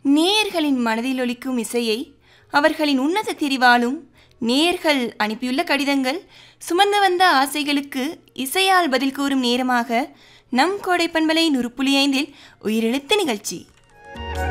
நேயர்களின் மனதில் ஒலிக்கும் இசையை அவர்களின் உன்னத தெரிவாலும் நேயர்கள் அனுப்பியுள்ள கடிதங்கள் சுமந்து வந்த ஆசைகளுக்கு இசையால் பதில் கூறும் நேரமாக நம் கோடை பண்பலை 100.5 உயிரெழுத்து நிகழ்ச்சி.